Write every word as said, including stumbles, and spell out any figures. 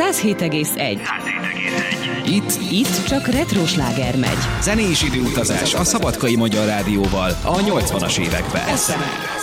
száz hét egész egy. Itt, Itt csak retrosláger megy. zenés időutazás a Szabadkai Magyar Rádióval a nyolcvanas években. Eszenek!